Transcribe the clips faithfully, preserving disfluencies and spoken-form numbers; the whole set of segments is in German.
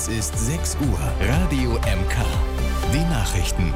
Es ist sechs Uhr. Radio M K. Die Nachrichten.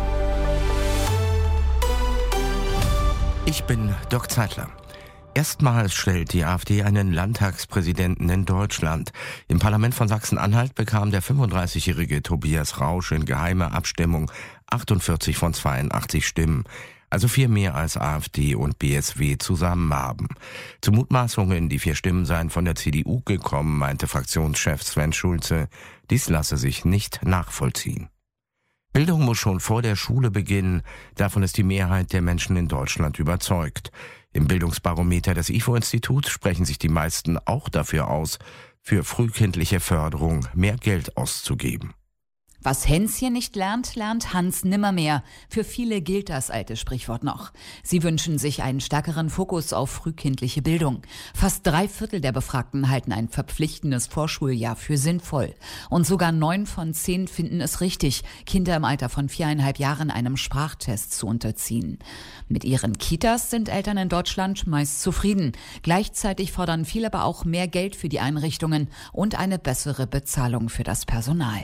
Ich bin Dirk Zeitler. Erstmals stellt die AfD einen Landtagspräsidenten in Deutschland. Im Parlament von Sachsen-Anhalt bekam der fünfunddreißigjährige Tobias Rausch in geheimer Abstimmung achtundvierzig von zweiundachtzig Stimmen. Also vier mehr als AfD und B S W zusammen haben. Zu Mutmaßungen, die vier Stimmen seien von der C D U gekommen, meinte Fraktionschef Sven Schulze, dies lasse sich nicht nachvollziehen. Bildung muss schon vor der Schule beginnen, davon ist die Mehrheit der Menschen in Deutschland überzeugt. Im Bildungsbarometer des I F O-Instituts sprechen sich die meisten auch dafür aus, für frühkindliche Förderung mehr Geld auszugeben. Was Hänschen nicht lernt, lernt Hans nimmermehr. Für viele gilt das alte Sprichwort noch. Sie wünschen sich einen stärkeren Fokus auf frühkindliche Bildung. Fast drei Viertel der Befragten halten ein verpflichtendes Vorschuljahr für sinnvoll. Und sogar neun von zehn finden es richtig, Kinder im Alter von viereinhalb Jahren einem Sprachtest zu unterziehen. Mit ihren Kitas sind Eltern in Deutschland meist zufrieden. Gleichzeitig fordern viele aber auch mehr Geld für die Einrichtungen und eine bessere Bezahlung für das Personal.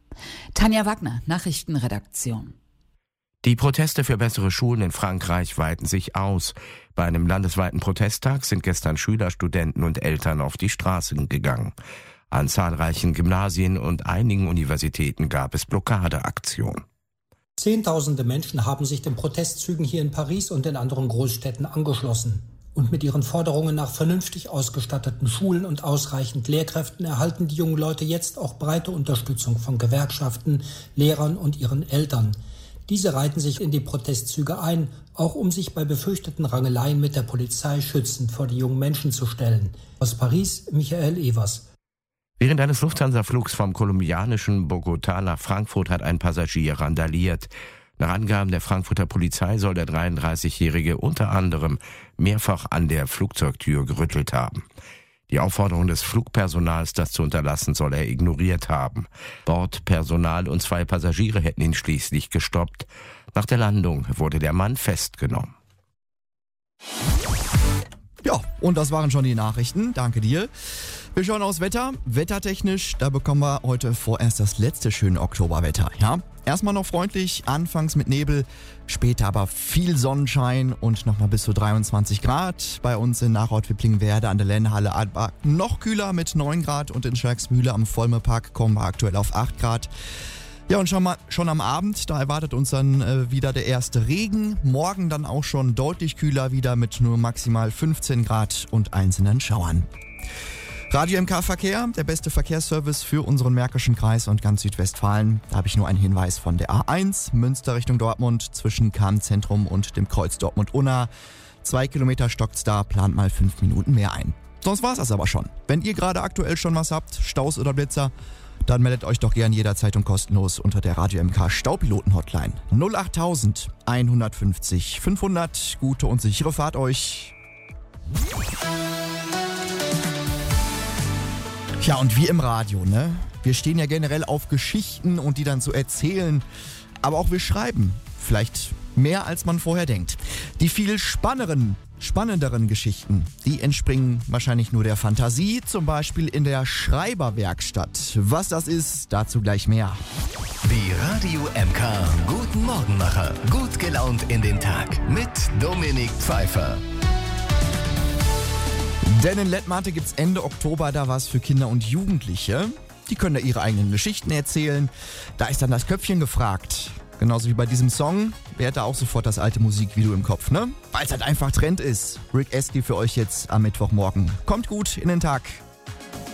Tanja Wagner, Nachrichtenredaktion. Die Proteste für bessere Schulen in Frankreich weiten sich aus. Bei einem landesweiten Protesttag sind gestern Schüler, Studenten und Eltern auf die Straßen gegangen. An zahlreichen Gymnasien und einigen Universitäten gab es Blockadeaktionen. Zehntausende Menschen haben sich den Protestzügen hier in Paris und in anderen Großstädten angeschlossen. Und mit ihren Forderungen nach vernünftig ausgestatteten Schulen und ausreichend Lehrkräften erhalten die jungen Leute jetzt auch breite Unterstützung von Gewerkschaften, Lehrern und ihren Eltern. Diese reihten sich in die Protestzüge ein, auch um sich bei befürchteten Rangeleien mit der Polizei schützend vor die jungen Menschen zu stellen. Aus Paris, Michael Evers. Während eines Lufthansa-Flugs vom kolumbianischen Bogotá nach Frankfurt hat ein Passagier randaliert. Nach Angaben der Frankfurter Polizei soll der dreiunddreißigjährige unter anderem mehrfach an der Flugzeugtür gerüttelt haben. Die Aufforderung des Flugpersonals, das zu unterlassen, soll er ignoriert haben. Bordpersonal und zwei Passagiere hätten ihn schließlich gestoppt. Nach der Landung wurde der Mann festgenommen. Ja, und das waren schon die Nachrichten. Danke dir. Wir schauen aufs Wetter. Wettertechnisch, da bekommen wir heute vorerst das letzte schöne Oktoberwetter. Ja, erstmal noch freundlich, anfangs mit Nebel, später aber viel Sonnenschein und nochmal bis zu dreiundzwanzig Grad. Bei uns in Nachort-Wipplingen-Werde an der Lennhalle aber noch kühler mit neun Grad und in Schalksmühle am Vollmerpark kommen wir aktuell auf acht Grad. Ja, und schon mal schon am Abend, da erwartet uns dann äh, wieder der erste Regen. Morgen dann auch schon deutlich kühler wieder mit nur maximal fünfzehn Grad und einzelnen Schauern. Radio M K Verkehr, der beste Verkehrsservice für unseren Märkischen Kreis und ganz Südwestfalen. Da habe ich nur einen Hinweis von der A eins, Münster Richtung Dortmund, zwischen Kahn-Zentrum und dem Kreuz Dortmund-Unna. Zwei Kilometer stockt's da, plant mal fünf Minuten mehr ein. Sonst war's das aber schon. Wenn ihr gerade aktuell schon was habt, Staus oder Blitzer, dann meldet euch doch gern jederzeit und kostenlos unter der Radio M K Staupiloten-Hotline. null acht hundertfünfzig fünfhundert. Gute und sichere Fahrt euch. Ja, und wie im Radio, ne? Wir stehen ja generell auf Geschichten und die dann zu erzählen. Aber auch wir schreiben. Vielleicht mehr, als man vorher denkt. Die viel spannenderen, spannenderen Geschichten, die entspringen wahrscheinlich nur der Fantasie. Zum Beispiel in der Schreiberwerkstatt. Was das ist, dazu gleich mehr. Die Radio M K Guten Morgenmacher. Gut gelaunt in den Tag. Mit Dominik Pfeiffer. Denn in Lettmate gibt's Ende Oktober da was für Kinder und Jugendliche. Die können da ihre eigenen Geschichten erzählen. Da ist dann das Köpfchen gefragt. Genauso wie bei diesem Song. Wer hat da auch sofort das alte Musikvideo im Kopf, ne? Weil es halt einfach Trend ist. Rick Astley für euch jetzt am Mittwochmorgen. Kommt gut in den Tag.